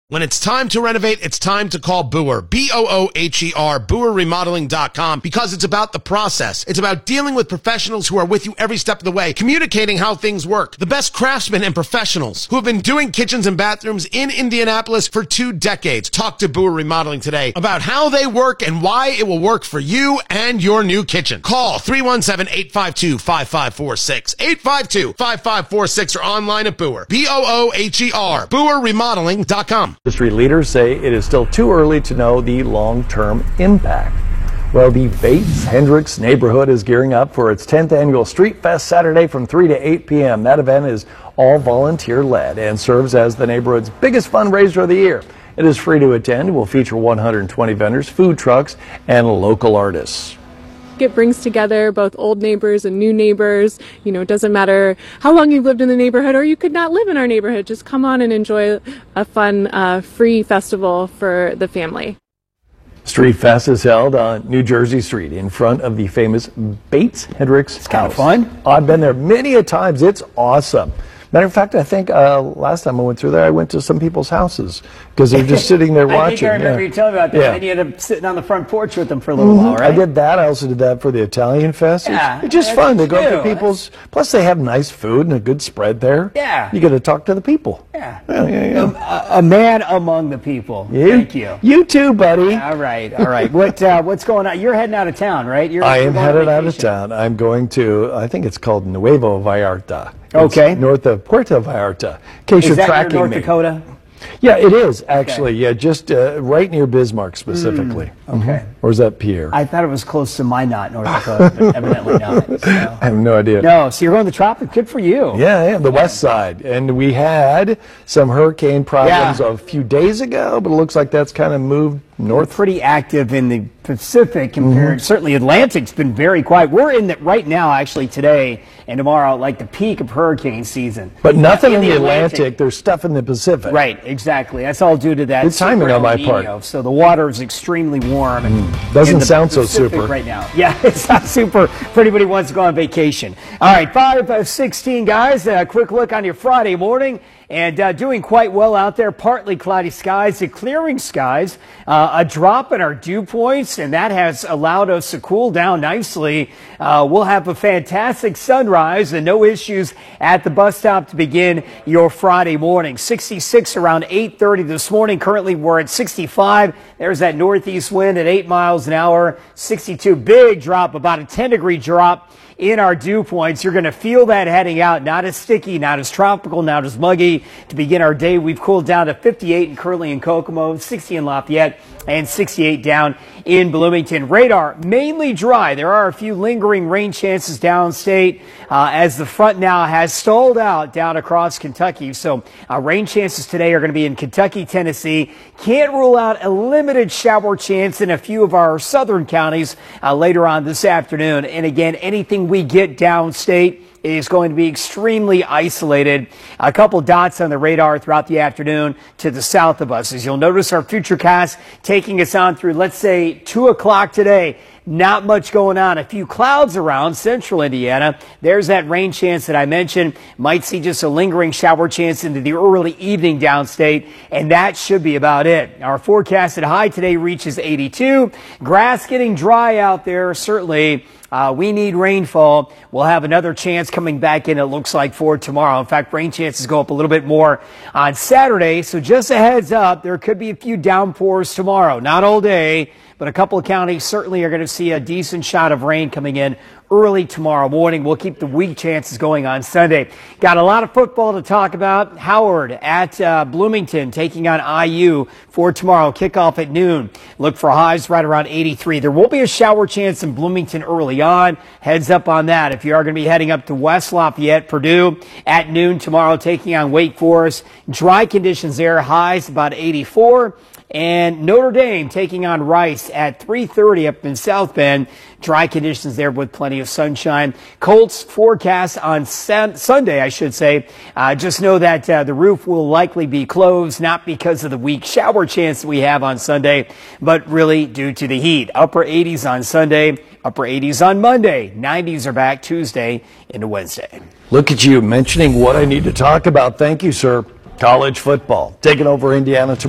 When it's time to renovate, it's time to call Booher, B-O-O-H-E-R, BooherRemodeling.com, because it's about the process. It's about dealing with professionals who are with you every step of the way, communicating how things work. The best craftsmen and professionals who have been doing kitchens and bathrooms in Indianapolis for 2 decades. Talk to Booher Remodeling today about how they work and why it will work for you and your new kitchen. Call 317-852-5546, 852-5546, or online at Booher, B-O-O-H-E-R, BooherRemodeling.com. Industry leaders say it is still too early to know the long-term impact. Well, the Bates Hendricks neighborhood is gearing up for its 10th annual Street Fest Saturday from 3 to 8 p.m. That event is all volunteer-led and serves as the neighborhood's biggest fundraiser of the year. It is free to attend. It will feature 120 vendors, food trucks, and local artists. It brings together both old neighbors and new neighbors. You know, it doesn't matter how long you've lived in the neighborhood or you could not live in our neighborhood. Just come on and enjoy a fun, free festival for the family. Street Fest is held on New Jersey Street in front of the famous Bates Hendricks house. It's kind of fun. I've been there many a times. It's awesome. Matter of fact, I think last time I went through there, I went to some people's houses because they're just sitting there watching. I think I remember you telling me about that. Yeah. And you ended up sitting on the front porch with them for a little while, right? I did that. I also did that for the Italian Fest. Yeah, it's just fun. They go up to true. people's. Plus, they have nice food and a good spread there. Yeah. You get to talk to the people. Yeah. Yeah. A man among the people. You, Thank you. You too, buddy. All right. All right. What's going on? You're heading out of town, right? I am headed out of town. I'm going to, I think it's called Nuevo Vallarta. Okay. It's north of Puerto Vallarta. In case you're tracking North me. Dakota? Yeah, it is actually. Okay. Yeah, just right near Bismarck specifically. Okay. Or is that Pierre? I thought it was close to Minot, North Dakota, but evidently not. So. I have no idea. No, so you're going to the tropics. Good for you. Yeah, the west side. And we had some hurricane problems a few days ago, but it looks like that's kind of moved north. We're pretty active in the Pacific compared. Certainly Atlantic's been very quiet. We're in that right now, actually, today and tomorrow, like the peak of hurricane season. But nothing in the Atlantic. There's stuff in the Pacific. Right, exactly. That's all due to that. Good timing on my part. So the water is extremely warm. And doesn't sound so super right now. Yeah, it's not super for anybody who wants to go on vacation. All right, 5:16, guys. A quick look on your Friday morning. And doing quite well out there. Partly cloudy skies to clearing skies. A drop in our dew points, and that has allowed us to cool down nicely. We'll have a fantastic sunrise and no issues at the bus stop to begin your Friday morning. 66 around 8:30 this morning. Currently, we're at 65. There's that northeast wind at 8 miles an hour. 62, big drop, about a 10-degree drop in our dew points. You're going to feel that heading out. Not as sticky, not as tropical, not as muggy. To begin our day, we've cooled down to 58 in Curly and Kokomo, 60 in Lafayette, and 68 down in Bloomington. Radar mainly dry. There are a few lingering rain chances downstate as the front now has stalled out down across Kentucky. So rain chances today are going to be in Kentucky, Tennessee. Can't rule out a limited shower chance in a few of our southern counties later on this afternoon. And again, anything we get downstate is going to be extremely isolated. A couple dots on the radar throughout the afternoon to the south of us. As you'll notice, our futurecast taking us on through, let's say, 2 o'clock today. Not much going on. A few clouds around central Indiana. There's that rain chance that I mentioned. Might see just a lingering shower chance into the early evening downstate, and that should be about it. Our forecasted high today reaches 82. Grass getting dry out there, certainly. We need rainfall. We'll have another chance coming back in, it looks like, for tomorrow. In fact, rain chances go up a little bit more on Saturday. So just a heads up, there could be a few downpours tomorrow. Not all day, but a couple of counties certainly are going to see a decent shot of rain coming in early tomorrow morning. We'll keep the weak chances going on Sunday. Got a lot of football to talk about. Howard at Bloomington taking on IU for tomorrow. Kickoff at noon. Look for highs right around 83. There will be a shower chance in Bloomington early on. Heads up on that. If you are going to be heading up to West Lafayette, Purdue at noon tomorrow taking on Wake Forest. Dry conditions there. Highs about 84. And Notre Dame taking on Rice at 3:30 up in South Bend. Dry conditions there with plenty of sunshine. Colts forecast on Sunday, I should say. Just know that the roof will likely be closed, not because of the weak shower chance that we have on Sunday, but really due to the heat. Upper 80s on Sunday, upper 80s on Monday. 90s are back Tuesday into Wednesday. Look at you mentioning what I need to talk about. Thank you, sir. College football taking over Indiana tomorrow.